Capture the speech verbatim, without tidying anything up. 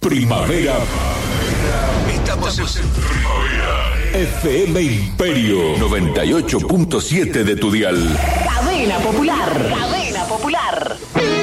Primavera. Estamos en Primavera. F M Imperio noventa y ocho punto siete de tu dial. Cadena Popular. Cadena Popular.